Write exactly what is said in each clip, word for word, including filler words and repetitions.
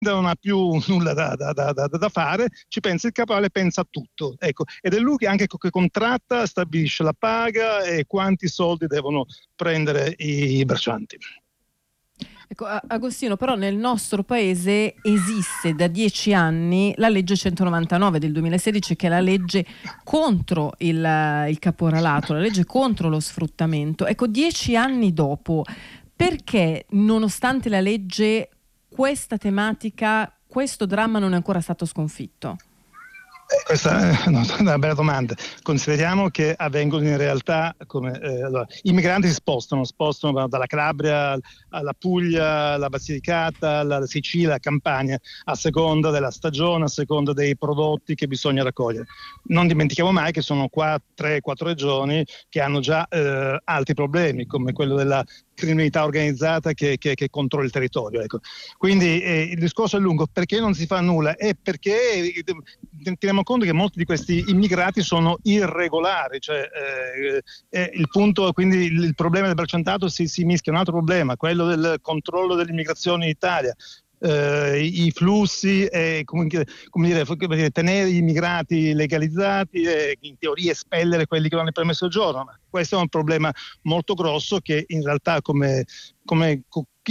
non ha più nulla da, da, da, da, da fare, ci pensa il caporale, pensa a tutto, ecco, ed è lui che anche che contratta, stabilisce la paga e quanti soldi devono prendere i braccianti. Ecco, Agostino, però nel nostro paese esiste da dieci anni la legge centonovantanove del duemilasedici, che è la legge contro il, il caporalato, la legge contro lo sfruttamento. Ecco, dieci anni dopo, perché nonostante la legge questa tematica, questo dramma non è ancora stato sconfitto? Questa è una bella domanda. Consideriamo che avvengono in realtà come eh, allora, i migranti si spostano, spostano dalla Calabria alla Puglia, alla Basilicata, alla Sicilia, alla Campania, a seconda della stagione, a seconda dei prodotti che bisogna raccogliere. Non dimentichiamo mai che sono qua tre quattro regioni che hanno già eh, altri problemi, come quello della criminalità organizzata che, che, che controlla il territorio. Ecco. Quindi eh, il discorso è lungo. Perché non si fa nulla? È perché eh, teniamo conto che molti di questi immigrati sono irregolari, cioè eh, eh, il punto, quindi il, il problema del bracciantato si, si mischia a un altro problema, quello del controllo dell'immigrazione in Italia. Uh, i flussi e come, come, dire, come dire, tenere gli immigrati legalizzati e in teoria espellere quelli che non hanno permesso il soggiorno. Ma questo è un problema molto grosso che in realtà come, come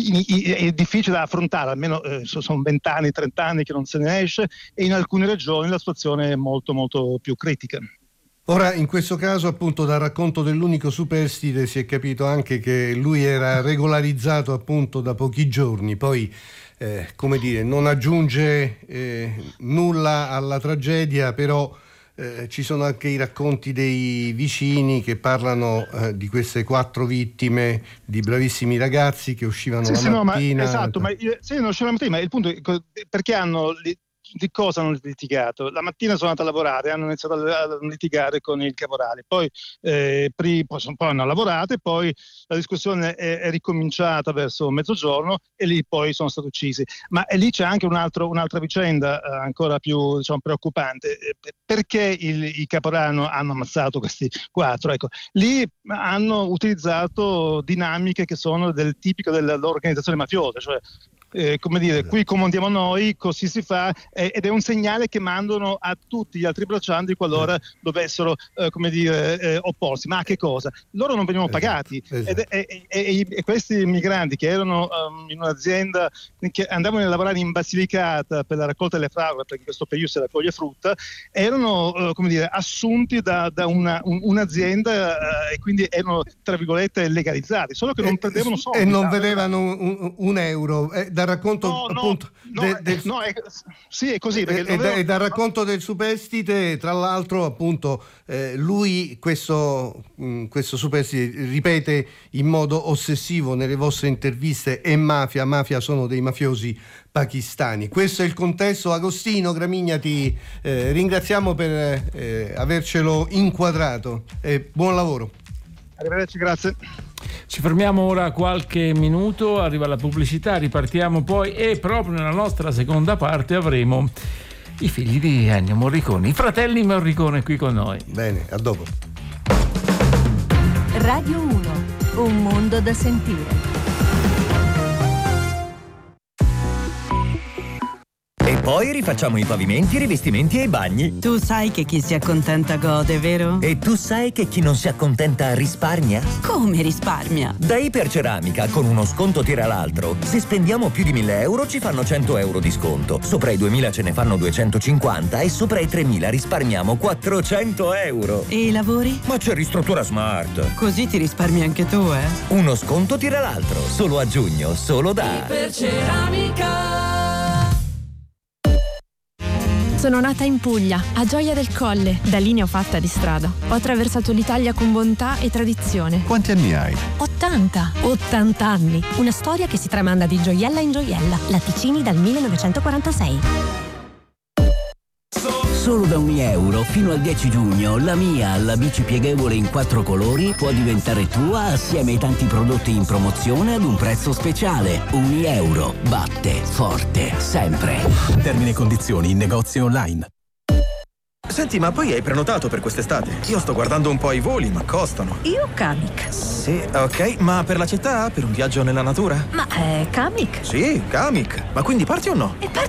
è difficile da affrontare, almeno eh, sono vent'anni, trent'anni che non se ne esce, e in alcune regioni la situazione è molto molto più critica. Ora, in questo caso, appunto, dal racconto dell'unico superstite si è capito anche che lui era regolarizzato appunto da pochi giorni, poi eh, come dire, non aggiunge eh, nulla alla tragedia, però eh, ci sono anche i racconti dei vicini che parlano eh, di queste quattro vittime, di bravissimi ragazzi che uscivano sì, la sì, mattina. No, ma, esatto, ma sì, non uscivano la mattina, ma il punto è perché hanno... Li... Di cosa hanno litigato? La mattina sono andato a lavorare, hanno iniziato a litigare con il caporale, poi, eh, poi, poi hanno lavorato e poi la discussione è, è ricominciata verso mezzogiorno e lì poi sono stati uccisi. Ma e lì c'è anche un altro, un'altra vicenda eh, ancora più, diciamo, preoccupante. Perché il, i caporali hanno ammazzato questi quattro? Ecco, lì hanno utilizzato dinamiche che sono del tipico dell'organizzazione mafiosa, cioè Eh, come dire, qui comandiamo noi, così si fa, eh, ed è un segnale che mandano a tutti gli altri braccianti qualora dovessero, eh, come dire, eh, opporsi. Ma a che cosa? Loro non venivano pagati. Esatto. Ed, e, e, e, e questi migranti che erano um, in un'azienda che andavano a lavorare in Basilicata per la raccolta delle fragole, perché in questo periodo si raccoglie frutta, erano, uh, come dire, assunti da, da una, un, un'azienda uh, e quindi erano, tra virgolette, legalizzati, solo che non prendevano soldi. E non vedevano un, un euro. Eh, dal racconto no, appunto no, de, no, del, no è, sì, è così. E, e, da, e dal racconto del superstite, tra l'altro, appunto, eh, lui, questo, mh, questo superstite, ripete in modo ossessivo nelle vostre interviste: è mafia, mafia sono dei mafiosi pakistani. Questo è il contesto. Agostino Gramigna, ti eh, ringraziamo per eh, avercelo inquadrato e buon lavoro. Arrivederci, grazie. Ci fermiamo ora qualche minuto, arriva la pubblicità, ripartiamo poi e proprio nella nostra seconda parte avremo i figli di Ennio Morricone, i fratelli Morricone qui con noi. Bene, a dopo. Radio uno, un mondo da sentire. E poi rifacciamo i pavimenti, i rivestimenti e i bagni. Tu sai che chi si accontenta gode, vero? E tu sai che chi non si accontenta risparmia? Come risparmia? Da Iperceramica, con uno sconto tira l'altro. Se spendiamo più di mille euro ci fanno cento euro di sconto. Sopra i duemila ce ne fanno duecentocinquanta e sopra i tremila risparmiamo quattrocento euro. E i lavori? Ma c'è Ristruttura Smart. Così ti risparmi anche tu, eh? Uno sconto tira l'altro. Solo a giugno, solo da Iperceramica. Sono nata in Puglia, a Gioia del Colle. Da lì ne ho fatta di strada. Ho attraversato l'Italia con bontà e tradizione. Quanti anni hai? ottanta. ottanta anni. Una storia che si tramanda di gioiella in gioiella. Latticini dal millenovecentoquarantasei. Solo da un euro fino al dieci giugno la mia, la bici pieghevole in quattro colori, può diventare tua assieme ai tanti prodotti in promozione ad un prezzo speciale. Un euro batte forte sempre. Termini e condizioni in negozi online. Senti, ma poi hai prenotato per quest'estate? Io sto guardando un po' i voli, ma costano. Io Kamiq. Sì, ok, ma per la città? Per un viaggio nella natura? Ma è Kamiq? Sì, Kamiq. Ma quindi parti o no? E parti